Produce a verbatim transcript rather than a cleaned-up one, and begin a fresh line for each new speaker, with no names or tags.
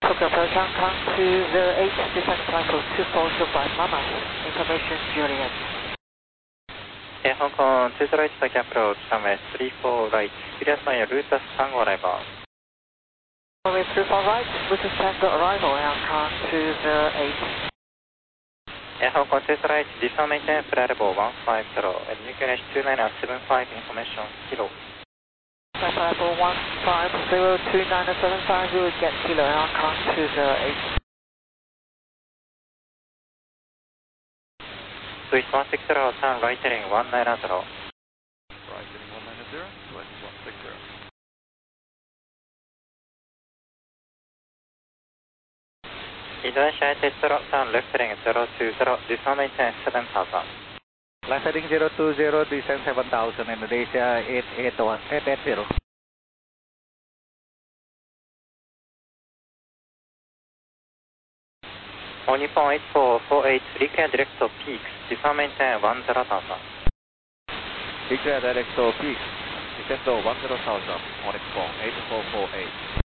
Tokyo approach Hong Kong two zero eight, descend flight for two four zero five Mama, information Juliet.
Yeah, Hong Kong two zero eight Tokyo approach, runway three four right, Juliet on your Lotus Tango arrival.
Runway three four right, Lotus Tango arrival, Hong Kong two zero eight.
Yeah, Hong Kong two zero eight, descend maintain flight level one five zero, and U K N H two nine seven five, information kilo.
Flight level one five zero two nine seven five, you will get kilo, Hong Kong two zero eight.
Swiss one six zero, turn right heading one nine zero.
Right heading one nine zero, Swiss one six zero.
Indonesia eight eight zero, turn left heading zero two zero, descend maintain seven thousand.
Left heading zero two zero, descend seven thousand, Indonesia eight eight one, eight eight zero.
On Nippon eight four four eight, reclear direct to peaks, descend maintain one zero thousand.
Declare direct to peaks, descend to one zero thousand, on Nippon eight four four eight.